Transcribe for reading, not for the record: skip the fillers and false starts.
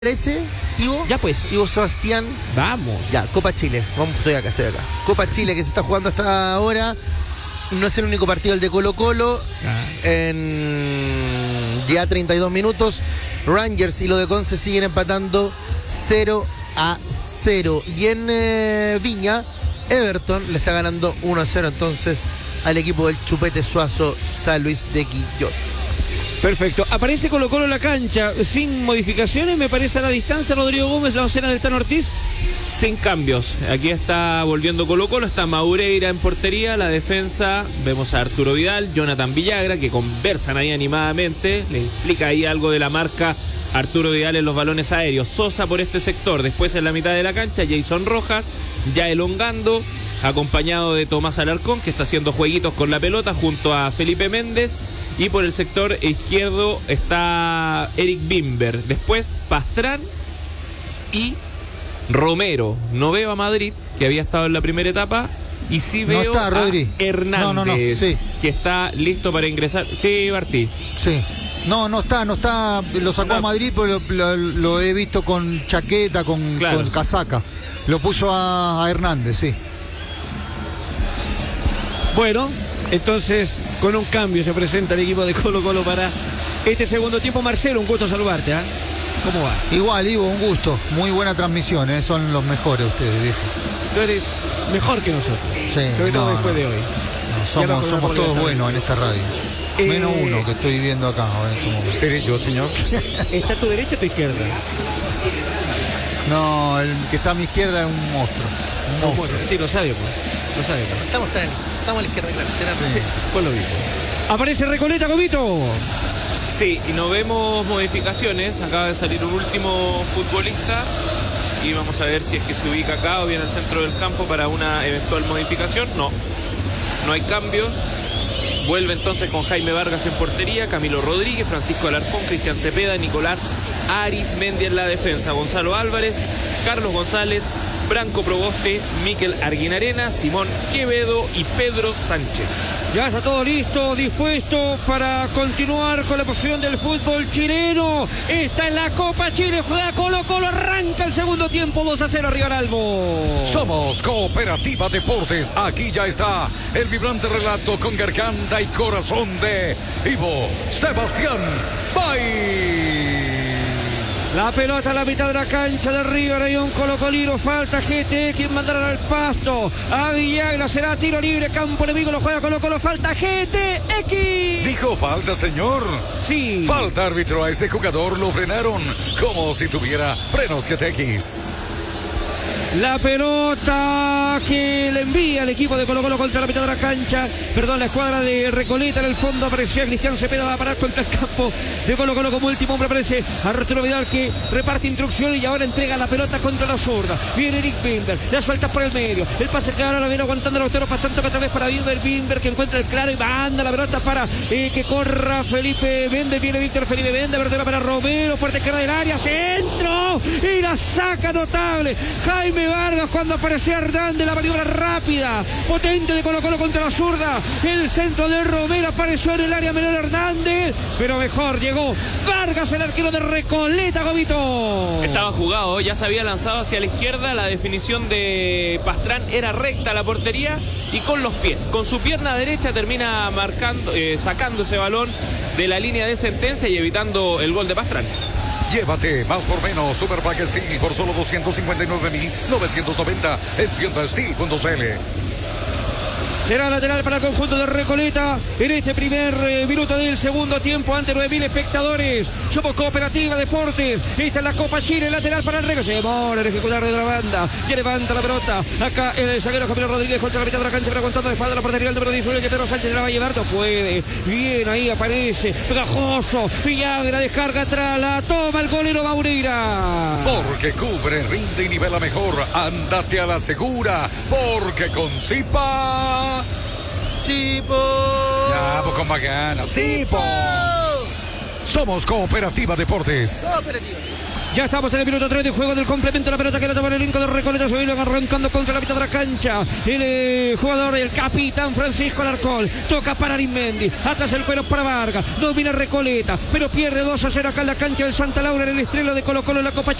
¿Parece, Ivo? Ya pues. Ivo Sebastián. Vamos. Ya, Copa Chile. Vamos, estoy acá. Copa Chile que se está jugando hasta ahora. No es el único partido el de Colo-Colo. En ya 32 minutos. Rangers y lo de Conce siguen empatando 0-0. Y en Viña, Everton le está ganando 1-0 entonces al equipo del Chupete Suazo San Luis de Quillota. Perfecto. Aparece Colo-Colo en la cancha, sin modificaciones, me parece a la distancia. Rodrigo Gómez, la oncena del Tano Ortiz. Sin cambios. Aquí está volviendo Colo-Colo, está Maureira en portería, la defensa, vemos a Arturo Vidal, Jonathan Villagra, que conversan ahí animadamente, le explica ahí algo de la marca Arturo Vidal en los balones aéreos. Sosa por este sector, después en la mitad de la cancha, Jason Rojas, ya elongando, acompañado de Tomás Alarcón, que está haciendo jueguitos con la pelota junto a Felipe Méndez. Y por el sector izquierdo está Eric Bimber. Después Pastrán y Romero. No veo a Madrid, que había estado en la primera etapa. Y sí veo está, a Hernández, sí, que está listo para ingresar. Sí, Bartí. Sí. No está. Lo sacó a Madrid, pero lo he visto con chaqueta, con casaca. Lo puso a Hernández, sí. Bueno, entonces con un cambio se presenta el equipo de Colo-Colo para este segundo tiempo. Marcelo, un gusto saludarte, ¿eh? ¿Cómo va? Igual, Ivo, un gusto. Muy buena transmisión, ¿eh? Son los mejores ustedes, viejo. Tú eres mejor que nosotros. Sí, sobre todo después de hoy. Somos todos buenos en esta radio. Menos uno que estoy viendo acá en este momento. ¿Seré yo, señor? ¿Está a tu derecha o a tu izquierda? No, el que está a mi izquierda es un monstruo. Un monstruo. Sí, lo sabe, pues. Lo sabe, pues. Estamos a la izquierda, claro. Sí. Pues lo mismo. Aparece Recoleta, Comito. Sí, y no vemos modificaciones. Acaba de salir un último futbolista. Y vamos a ver si es que se ubica acá o bien al centro del campo para una eventual modificación. No hay cambios. Vuelve entonces con Jaime Vargas en portería, Camilo Rodríguez, Francisco Alarcón, Cristian Cepeda, Nicolás Arismendi en la defensa, Gonzalo Álvarez, Carlos González, Branco Proboste, Miquel Arguinarena, Simón Quevedo y Pedro Sánchez. Ya está todo listo, dispuesto para continuar con la posición del fútbol chileno. Está en la Copa Chile, juega Colo-Colo, arranca el segundo tiempo, 2-0 arriba al Albo. Somos Cooperativa Deportes. Aquí ya está el vibrante relato con garganta y corazón de Ivo Sebastián Bay. La pelota a la mitad de la cancha de River, hay un colocolino, falta GT, quien mandará al pasto, a Villagra, será tiro libre, campo enemigo, lo juega Colo-Colo, falta GTX. ¿Dijo falta, señor? Sí. Falta, árbitro, a ese jugador lo frenaron como si tuviera frenos GTX. La pelota que le envía el equipo de Colo-Colo contra la mitad de la cancha. Perdón, la escuadra de Recoleta en el fondo. Aparecía Cristian Cepeda, va a parar contra el campo de Colo-Colo como último hombre. Aparece Arturo Vidal que reparte instrucciones y ahora entrega la pelota contra la zurda. Viene Eric Bimber, la suelta por el medio. El pase que ahora lo viene aguantando el autero bastante otra vez para Bimber que encuentra el claro y manda la pelota para que corra Felipe Méndez. Viene Víctor Felipe Méndez, verdadera para Romero, puerta izquierda del área, centro y la saca notable Jaime Vargas cuando aparece Hernández, la maniobra rápida, potente de Colo-Colo contra la zurda. El centro de Romero apareció en el área menor Hernández, pero mejor llegó Vargas, el arquero de Recoleta, Gomito. Estaba jugado, ya se había lanzado hacia la izquierda, la definición de Pastrán era recta a la portería y con los pies, con su pierna derecha termina marcando, sacando ese balón de la línea de sentencia y evitando el gol de Pastrán. Llévate más por menos Super Pack Steel por solo 259.990 en tiendasteel.cl. Será lateral para el conjunto de Recoleta en este primer minuto del segundo tiempo ante 9.000 espectadores. Somos Cooperativa Deportes. Esta es la Copa Chile, lateral para el Rego. Se demora en ejecutar de la banda. Ya levanta la pelota. Acá el zaguero Camilo Rodríguez contra la mitad de la cancha, pero aguantando de espalda la portería del número 19 que Pedro Sánchez la va a llevar. No puede. Bien, ahí aparece. Pegajoso. Villagra descarga atrás. La toma el golero Maureira. Porque cubre, rinde y nivela mejor. Ándate a la segura. Porque con Zipa. ¡Sipo! Ya, pues con más ganas. ¡Sipo! Somos Cooperativa Deportes. Cooperativa. Ya estamos en el minuto 3 de juego del complemento. La pelota que la toma el elenco de Recoleta. Se viene arrancando contra la mitad de la cancha. El jugador, el capitán Francisco Alarcón. Toca para Arismendi. Atrás el cuero para Vargas. Domina Recoleta, pero pierde 2-0 acá en la cancha del Santa Laura en el estreno de Colo Colo en la Copa